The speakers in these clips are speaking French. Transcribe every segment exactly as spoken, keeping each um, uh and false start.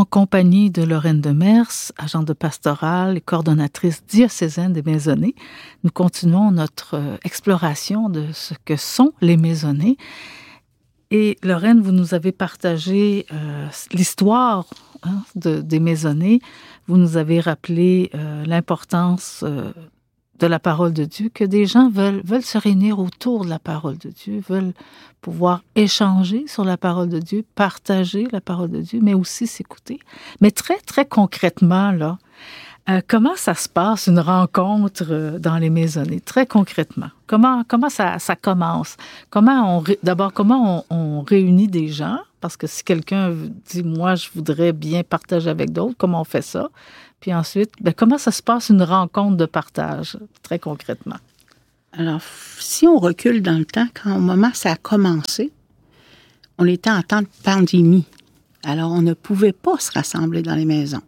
en compagnie de Lorraine Demers, agente de pastorale et coordonnatrice diocésaine des maisonnées. Nous continuons notre euh, exploration de ce que sont les maisonnées. Et Lorraine, vous nous avez partagé euh, l'histoire hein, de, des maisonnées. Vous nous avez rappelé euh, l'importance euh, de la parole de Dieu, que des gens veulent, veulent se réunir autour de la parole de Dieu, veulent pouvoir échanger sur la parole de Dieu, partager la parole de Dieu, mais aussi s'écouter. Mais très, très concrètement, là, euh, comment ça se passe, une rencontre euh, dans les maisonnées? Très concrètement. Comment, comment ça, ça commence? Comment on, d'abord, comment on, on réunit des gens? Parce que si quelqu'un dit « moi, je voudrais bien partager avec d'autres », comment on fait ça? Puis ensuite, bien, comment ça se passe une rencontre de partage, très concrètement? Alors, si on recule dans le temps, quand au moment où ça a commencé, on était en temps de pandémie. Alors, on ne pouvait pas se rassembler dans les maisons.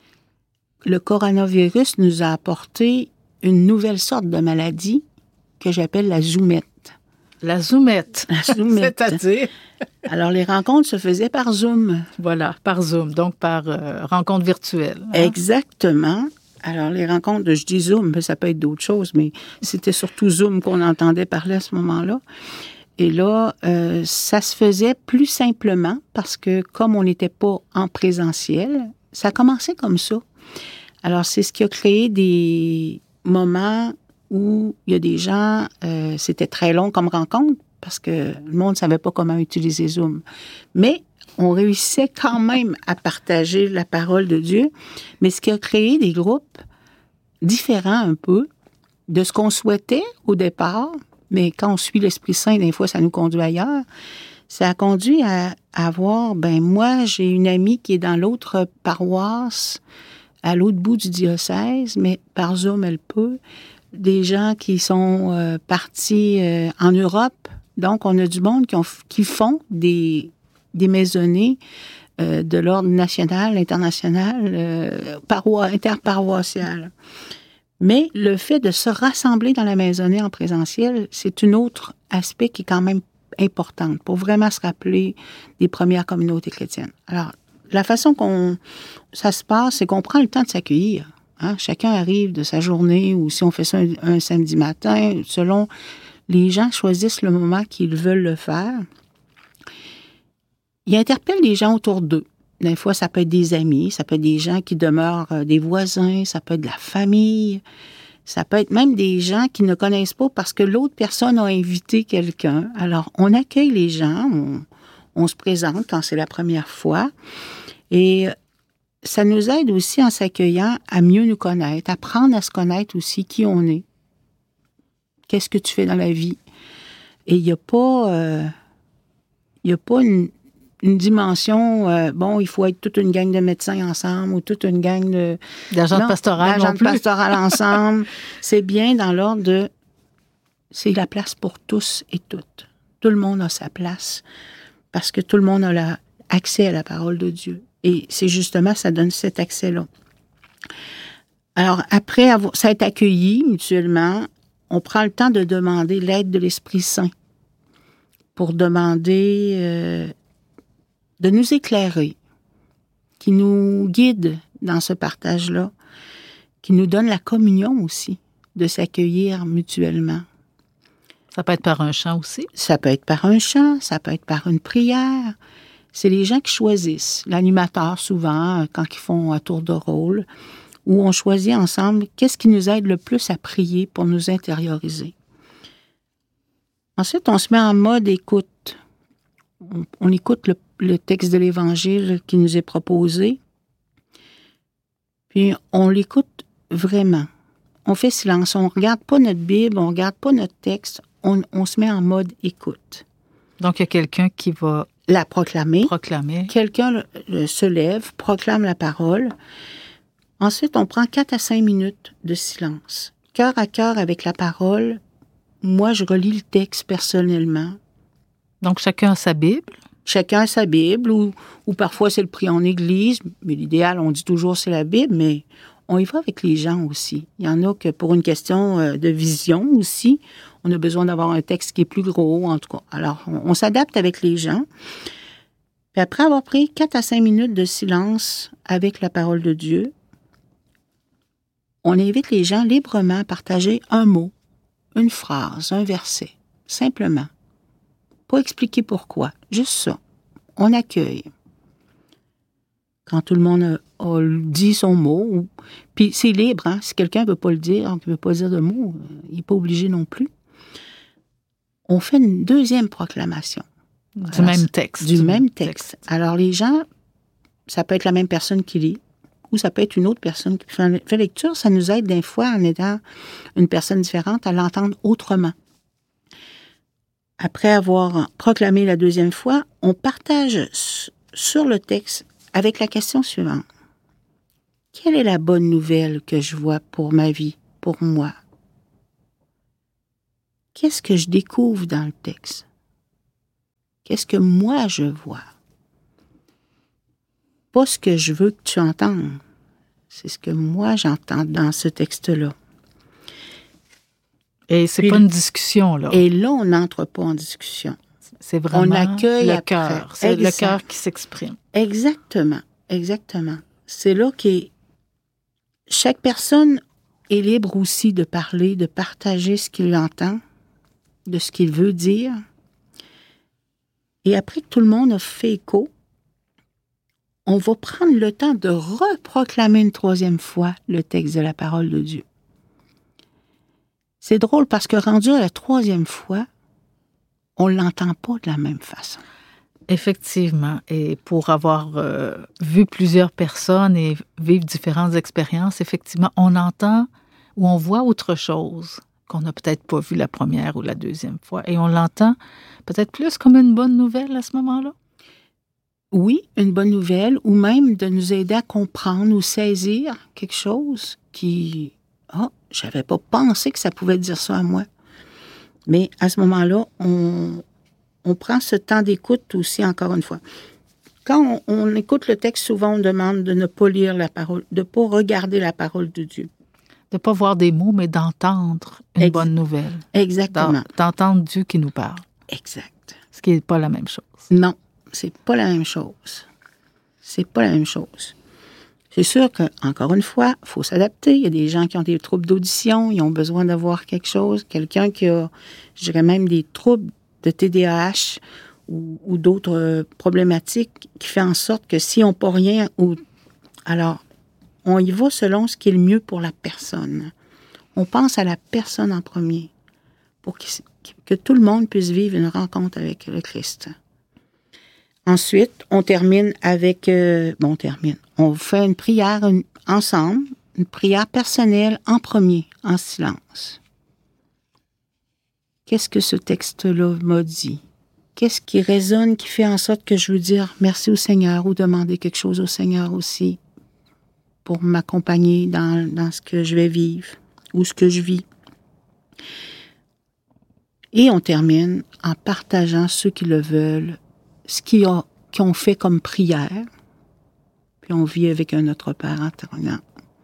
Le coronavirus nous a apporté une nouvelle sorte de maladie que j'appelle la zoomette. La zoomette. La zoomette. C'est-à-dire? Alors, les rencontres se faisaient par Zoom. Voilà, par Zoom, donc par euh, rencontre virtuelle. Hein? Exactement. Alors, les rencontres, je dis Zoom, mais ça peut être d'autres choses, mais c'était surtout Zoom qu'on entendait parler à ce moment-là. Et là, euh, ça se faisait plus simplement parce que comme on n'était pas en présentiel, ça a commencé comme ça. Alors, c'est ce qui a créé des moments où il y a des gens, euh, c'était très long comme rencontre parce que le monde ne savait pas comment utiliser Zoom. Mais on réussissait quand même à partager la parole de Dieu, mais ce qui a créé des groupes différents un peu de ce qu'on souhaitait au départ, mais quand on suit l'Esprit Saint, des fois, ça nous conduit ailleurs. Ça a conduit à, à voir, ben moi, j'ai une amie qui est dans l'autre paroisse, à l'autre bout du diocèse, mais par Zoom, elle peut. Des gens qui sont euh, partis euh, en Europe. Donc, on a du monde qui, ont, qui font des, des maisonnées euh, de l'ordre national, international, euh, paroi, interparoissial. Mais le fait de se rassembler dans la maisonnée en présentiel, c'est un autre aspect qui est quand même important pour vraiment se rappeler des premières communautés chrétiennes. Alors, la façon qu'on ça se passe, c'est qu'on prend le temps de s'accueillir. Hein? Chacun arrive de sa journée ou si on fait ça un, un samedi matin, selon les gens choisissent le moment qu'ils veulent le faire. Ils interpellent les gens autour d'eux. Des fois, ça peut être des amis, ça peut être des gens qui demeurent euh, des voisins, ça peut être de la famille, ça peut être même des gens qui ne connaissent pas parce que l'autre personne a invité quelqu'un. Alors, on accueille les gens, on, on se présente quand c'est la première fois et ça nous aide aussi en s'accueillant à mieux nous connaître, à apprendre à se connaître aussi qui on est. Qu'est-ce que tu fais dans la vie? Et il n'y a pas, euh, il n'y a pas une une dimension, euh, bon, il faut être toute une gang de médecins ensemble ou toute une gang de... D'agents de pastoral d'agents de pastoral ensemble. C'est bien dans l'ordre de... C'est la place pour tous et toutes. Tout le monde a sa place parce que tout le monde a la, accès à la parole de Dieu. Et c'est justement, ça donne cet accès-là. Alors, après avoir, ça être accueilli mutuellement, on prend le temps de demander l'aide de l'Esprit Saint pour demander... Euh, de nous éclairer, qui nous guide dans ce partage-là, qui nous donne la communion aussi, de s'accueillir mutuellement. Ça peut être par un chant aussi? Ça peut être par un chant, ça peut être par une prière. C'est les gens qui choisissent. L'animateur, souvent, quand ils font un tour de rôle, où on choisit ensemble qu'est-ce qui nous aide le plus à prier pour nous intérioriser. Ensuite, on se met en mode écoute. On, on écoute le le texte de l'Évangile qui nous est proposé. Puis, on l'écoute vraiment. On fait silence. On ne regarde pas notre Bible, on ne regarde pas notre texte. On, on se met en mode écoute. Donc, il y a quelqu'un qui va... La proclamer. Proclamer. Quelqu'un le, le, se lève, proclame la parole. Ensuite, on prend quatre à cinq minutes de silence. Cœur à cœur avec la parole. Moi, je relis le texte personnellement. Donc, chacun a sa Bible? Chacun a sa Bible, ou, ou parfois c'est le prix en église, mais l'idéal, on dit toujours c'est la Bible, mais on y va avec les gens aussi. Il y en a que pour une question de vision aussi, on a besoin d'avoir un texte qui est plus gros, en tout cas. Alors, on, on s'adapte avec les gens. Puis après avoir pris quatre à cinq minutes de silence avec la parole de Dieu, on invite les gens librement à partager un mot, une phrase, un verset, simplement. Pas expliquer pourquoi, juste ça. On accueille. Quand tout le monde a, a dit son mot, ou, puis c'est libre, hein, si quelqu'un ne veut pas le dire, ne veut pas dire de mots, il n'est pas obligé non plus. On fait une deuxième proclamation. Du Alors, même texte. Du, du même texte. texte. Alors les gens, ça peut être la même personne qui lit, ou ça peut être une autre personne qui fait, fait lecture. Ça nous aide des fois, en étant une personne différente, à l'entendre autrement. Après avoir proclamé la deuxième fois, on partage sur le texte avec la question suivante. Quelle est la bonne nouvelle que je vois pour ma vie, pour moi? Qu'est-ce que je découvre dans le texte? Qu'est-ce que moi je vois? Pas ce que je veux que tu entendes, c'est ce que moi j'entends dans ce texte-là. Et c'est Puis, pas une discussion, là. Et là, on n'entre pas en discussion. C'est vraiment on accueille le cœur. C'est exact. Le cœur qui s'exprime. Exactement, exactement. C'est là que chaque personne est libre aussi de parler, de partager ce qu'il entend, de ce qu'il veut dire. Et après que tout le monde a fait écho, on va prendre le temps de reproclamer une troisième fois le texte de la parole de Dieu. C'est drôle parce que rendu à la troisième fois, on ne l'entend pas de la même façon. Effectivement. Et pour avoir euh, vu plusieurs personnes et vivre différentes expériences, effectivement, on entend ou on voit autre chose qu'on n'a peut-être pas vu la première ou la deuxième fois. Et on l'entend peut-être plus comme une bonne nouvelle à ce moment-là. Oui, une bonne nouvelle, ou même de nous aider à comprendre ou saisir quelque chose qui... Ah, oh, j'avais pas pensé que ça pouvait dire ça à moi. Mais à ce moment-là, on, on prend ce temps d'écoute aussi, encore une fois. Quand on, on écoute le texte, souvent on demande de ne pas lire la parole, de ne pas regarder la parole de Dieu. De ne pas voir des mots, mais d'entendre une Ex- bonne nouvelle. Exactement. D'entendre Dieu qui nous parle. Exact. Ce qui n'est pas la même chose. Non, c'est pas la même chose. C'est pas la même chose. C'est sûr que, encore une fois, il faut s'adapter. Il y a des gens qui ont des troubles d'audition, ils ont besoin d'avoir quelque chose. Quelqu'un qui a, je dirais même, des troubles de T D A H ou, ou d'autres euh, problématiques qui fait en sorte que s'ils n'ont pas rien, ou alors, on y va selon ce qui est le mieux pour la personne. On pense à la personne en premier pour que tout le monde puisse vivre une rencontre avec le Christ. Ensuite, on termine avec... Euh, bon, on termine. On fait une prière une, ensemble, une prière personnelle en premier, en silence. Qu'est-ce que ce texte-là m'a dit? Qu'est-ce qui résonne, qui fait en sorte que je veux dire merci au Seigneur ou demander quelque chose au Seigneur aussi pour m'accompagner dans, dans ce que je vais vivre ou ce que je vis? Et on termine en partageant ceux qui le veulent, ce qu'ils ont, qu'ils ont fait comme prière, puis on vit avec un Notre Père en terminant.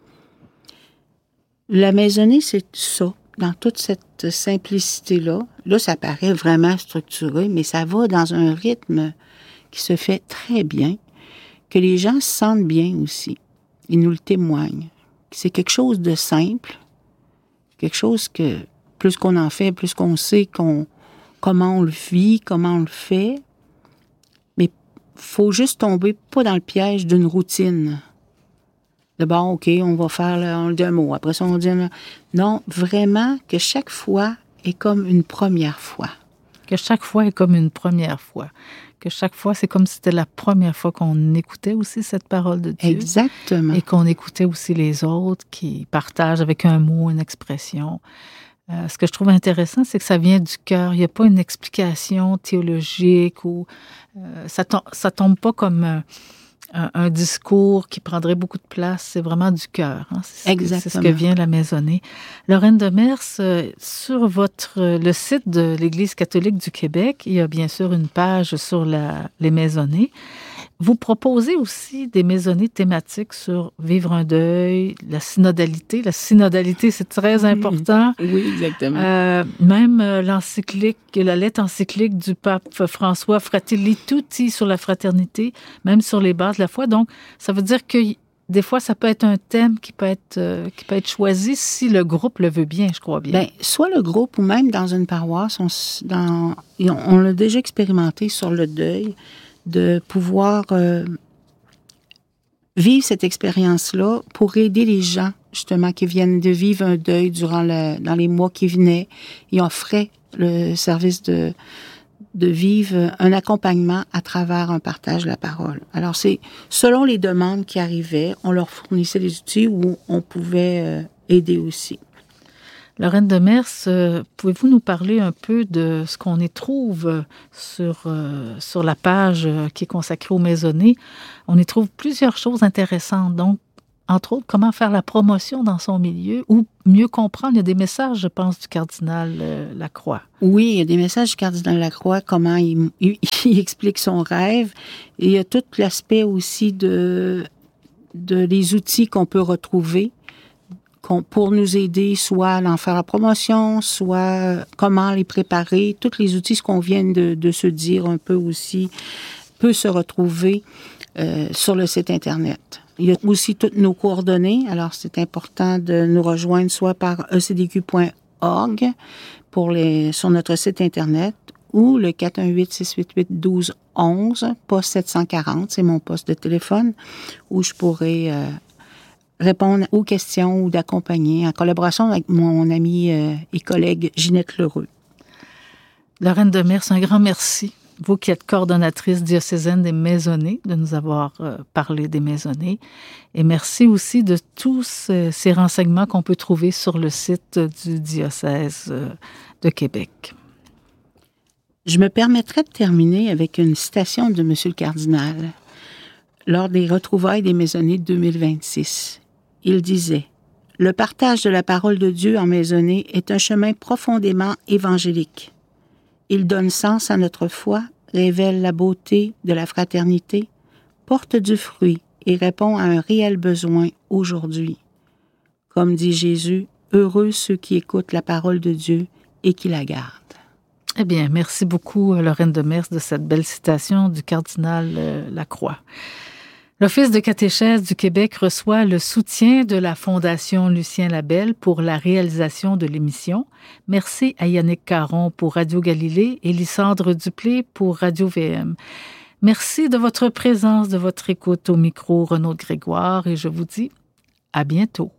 La maisonnée, c'est ça, dans toute cette simplicité-là. Là, ça paraît vraiment structuré, mais ça va dans un rythme qui se fait très bien, que les gens se sentent bien aussi. Ils nous le témoignent. C'est quelque chose de simple, quelque chose que plus qu'on en fait, plus qu'on sait qu'on, comment on le vit, comment on le fait. Mais faut juste tomber pas dans le piège d'une routine. D'abord, OK, on va faire, le, on dit un mot. Après ça, on dit un... Non, vraiment que chaque fois est comme une première fois. Que chaque fois est comme une première fois. Que chaque fois, c'est comme si c'était la première fois qu'on écoutait aussi cette parole de Dieu. Exactement. Et qu'on écoutait aussi les autres qui partagent avec un mot, une expression. Euh, ce que je trouve intéressant, c'est que ça vient du cœur. Il n'y a pas une explication théologique ou euh, ça, tom- ça tombe pas comme un, un, un discours qui prendrait beaucoup de place. C'est vraiment du cœur. Hein? C'est, Exactement. C'est ce que vient la maisonnée. Lorraine Demers, euh, sur votre le site de l'Église catholique du Québec, il y a bien sûr une page sur la, les maisonnées. vous proposez aussi des maisonnées thématiques sur vivre un deuil, la synodalité. La synodalité, c'est très important. Oui, exactement. Euh, même euh, l'encyclique, la lettre encyclique du pape François, Fratelli Tutti, sur la fraternité, même sur les bases de la foi. Donc, ça veut dire que des fois, ça peut être un thème qui peut être, euh, qui peut être choisi si le groupe le veut bien, je crois bien. Bien, soit le groupe ou même dans une paroisse, on, dans, on l'a déjà expérimenté sur le deuil, de pouvoir euh, vivre cette expérience-là pour aider les gens, justement, qui viennent de vivre un deuil durant le, dans les mois qui venaient. Ils offraient le service de, de vivre un accompagnement à travers un partage de la parole. Alors, c'est selon les demandes qui arrivaient, on leur fournissait des outils où on pouvait euh, aider aussi. Lorraine Demers, euh, pouvez-vous nous parler un peu de ce qu'on y trouve sur, euh, sur la page euh, qui est consacrée aux maisonnées? On y trouve plusieurs choses intéressantes. Donc, entre autres, comment faire la promotion dans son milieu ou mieux comprendre. Il y a des messages, je pense, du cardinal euh, Lacroix. Oui, il y a des messages du cardinal Lacroix, comment il, il, il explique son rêve. Et il y a tout l'aspect aussi de, de les outils qu'on peut retrouver pour nous aider, soit à en faire la promotion, soit comment les préparer. Tous les outils, ce qu'on vient de, de se dire un peu aussi, peut se retrouver euh, sur le site Internet. Il y a aussi toutes nos coordonnées. Alors, c'est important de nous rejoindre soit par e c d q point org pour les, sur notre site Internet ou le quatre un huit, six huit huit, un deux un un, poste sept cent quarante, c'est mon poste de téléphone, où je pourrais... Euh, répondre aux questions ou d'accompagner en collaboration avec mon amie euh, et collègue Ginette Lheureux. Lorraine Demers, un grand merci. Vous qui êtes coordonnatrice diocésaine des maisonnées, de nous avoir euh, parlé des maisonnées. Et merci aussi de tous ces, ces renseignements qu'on peut trouver sur le site du diocèse euh, de Québec. Je me permettrai de terminer avec une citation de M. le cardinal lors des retrouvailles des maisonnées de deux mille vingt-six. Il disait « Le partage de la parole de Dieu en maisonnée est un chemin profondément évangélique. Il donne sens à notre foi, révèle la beauté de la fraternité, porte du fruit et répond à un réel besoin aujourd'hui. Comme dit Jésus, heureux ceux qui écoutent la parole de Dieu et qui la gardent. » Eh bien, merci beaucoup, Lorraine Demers, de cette belle citation du cardinal euh, Lacroix. L'Office de catéchèse du Québec reçoit le soutien de la Fondation Lucien Labelle pour la réalisation de l'émission. Merci à Yannick Caron pour Radio Galilée et Lysandre Duplé pour Radio V M. Merci de votre présence, de votre écoute au micro Renaud Grégoire et je vous dis à bientôt.